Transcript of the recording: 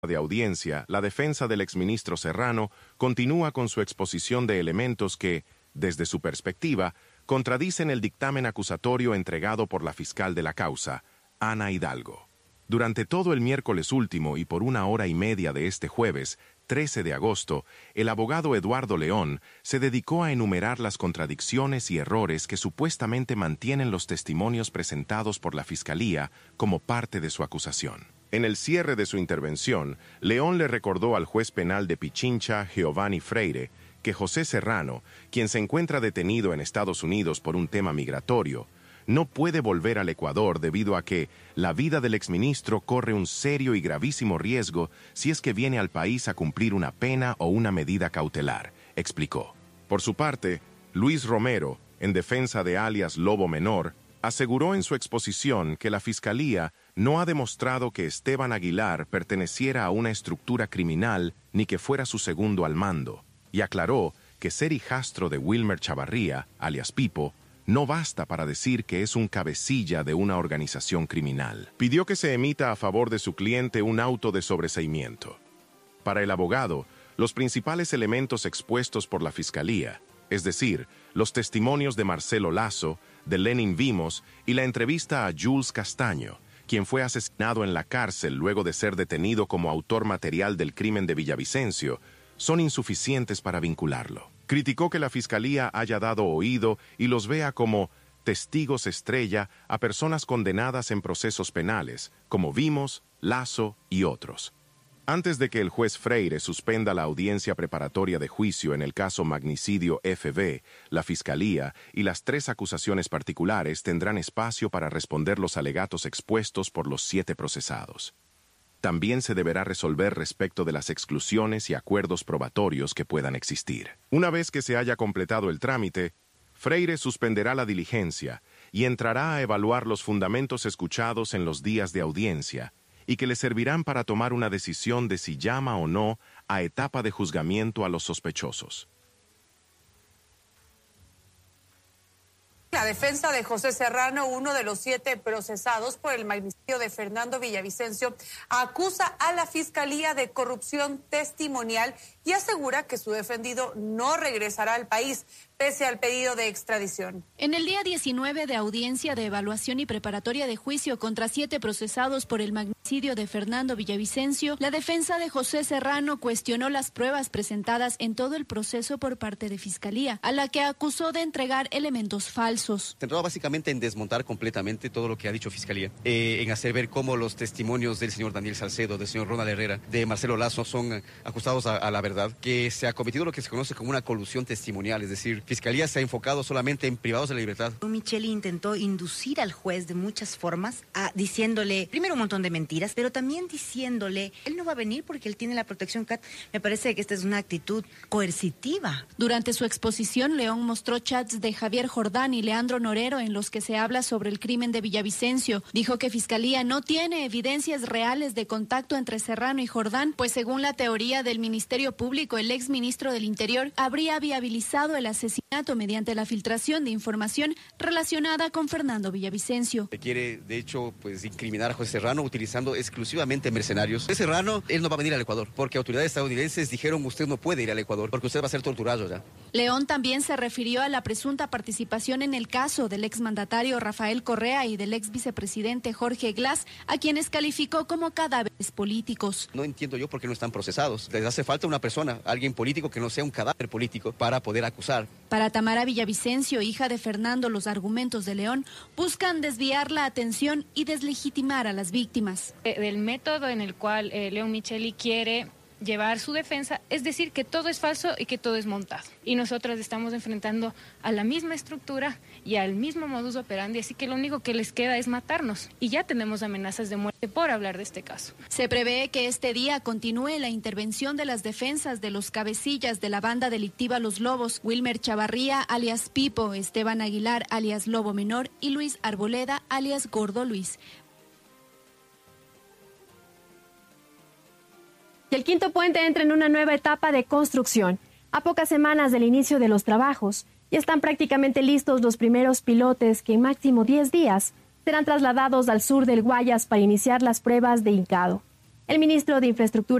de audiencia, la defensa del exministro Serrano continúa con su exposición de elementos que, desde su perspectiva, contradicen el dictamen acusatorio entregado por la fiscal de la causa, Ana Hidalgo. Durante todo el miércoles último y por 1 hora y media de este jueves, 13 de agosto, el abogado Eduardo León se dedicó a enumerar las contradicciones y errores que supuestamente mantienen los testimonios presentados por la Fiscalía como parte de su acusación. En el cierre de su intervención, León le recordó al juez penal de Pichincha, Giovanni Freire, que José Serrano, quien se encuentra detenido en Estados Unidos por un tema migratorio, no puede volver al Ecuador debido a que la vida del exministro corre un serio y gravísimo riesgo si es que viene al país a cumplir una pena o una medida cautelar, explicó. Por su parte, Luis Romero, en defensa de alias Lobo Menor, aseguró en su exposición que la Fiscalía no ha demostrado que Esteban Aguilar perteneciera a una estructura criminal ni que fuera su segundo al mando, y aclaró que ser hijastro de Wilmer Chavarría, alias Pipo, no basta para decir que es un cabecilla de una organización criminal. Pidió que se emita a favor de su cliente un auto de sobreseimiento. Para el abogado, los principales elementos expuestos por la Fiscalía, es decir, los testimonios de Marcelo Lazo, de Lenin Vimos y la entrevista a Jules Castaño, quien fue asesinado en la cárcel luego de ser detenido como autor material del crimen de Villavicencio, son insuficientes para vincularlo. Criticó que la Fiscalía haya dado oído y los vea como testigos estrella a personas condenadas en procesos penales, como Vimos, Lazo y otros. Antes de que el juez Freire suspenda la audiencia preparatoria de juicio en el caso Magnicidio FB, la Fiscalía y las 3 acusaciones particulares tendrán espacio para responder los alegatos expuestos por los 7 procesados. También se deberá resolver respecto de las exclusiones y acuerdos probatorios que puedan existir. Una vez que se haya completado el trámite, Freire suspenderá la diligencia y entrará a evaluar los fundamentos escuchados en los días de audiencia y que le servirán para tomar una decisión de si llama o no a etapa de juzgamiento a los sospechosos. La defensa de José Serrano, uno de los 7 procesados por el magnicidio de Fernando Villavicencio, acusa a la Fiscalía de corrupción testimonial y asegura que su defendido no regresará al país, pese al pedido de extradición. En el día 19 de audiencia de evaluación y preparatoria de juicio contra 7 procesados por el magnicidio de Fernando Villavicencio, la defensa de José Serrano cuestionó las pruebas presentadas en todo el proceso por parte de Fiscalía, a la que acusó de entregar elementos falsos. Se trató básicamente en desmontar completamente todo lo que ha dicho Fiscalía, en hacer ver cómo los testimonios del señor Daniel Salcedo, del señor Ronald Herrera, de Marcelo Lazo son ajustados a la verdad, que se ha cometido lo que se conoce como una colusión testimonial, es decir, Fiscalía se ha enfocado solamente en privados de la libertad. Micheli intentó inducir al juez de muchas formas, diciéndole primero un montón de mentiras, pero también diciéndole, él no va a venir porque él tiene la protección CAT. Me parece que esta es una actitud coercitiva. Durante su exposición, León mostró chats de Javier Jordán y Leandro Norero en los que se habla sobre el crimen de Villavicencio. Dijo que Fiscalía no tiene evidencias reales de contacto entre Serrano y Jordán, pues según la teoría del Ministerio Público, el exministro del Interior habría viabilizado el asesinato mediante la filtración de información relacionada con Fernando Villavicencio. Se quiere, de hecho, incriminar a José Serrano utilizando exclusivamente mercenarios. José Serrano, él no va a venir al Ecuador, porque autoridades estadounidenses dijeron usted no puede ir al Ecuador, porque usted va a ser torturado ya. León también se refirió a la presunta participación en el caso del exmandatario Rafael Correa y del ex vicepresidente Jorge Glass, a quienes calificó como cadáveres políticos. No entiendo yo por qué no están procesados. Les hace falta una persona, alguien político que no sea un cadáver político para poder acusar. Para Tamara Villavicencio, hija de Fernando, los argumentos de León buscan desviar la atención y deslegitimar a las víctimas. Del método en el cual León Micheli quiere llevar su defensa, es decir, que todo es falso y que todo es montado. Y nosotros estamos enfrentando a la misma estructura y al mismo modus operandi, así que lo único que les queda es matarnos. Y ya tenemos amenazas de muerte por hablar de este caso. Se prevé que este día continúe la intervención de las defensas de los cabecillas de la banda delictiva Los Lobos, Wilmer Chavarría, alias Pipo, Esteban Aguilar, alias Lobo Menor, y Luis Arboleda, alias Gordo Luis. Y el quinto puente entra en una nueva etapa de construcción. A pocas semanas del inicio de los trabajos, ya están prácticamente listos los primeros pilotes que en máximo 10 días serán trasladados al sur del Guayas para iniciar las pruebas de hincado. El ministro de Infraestructura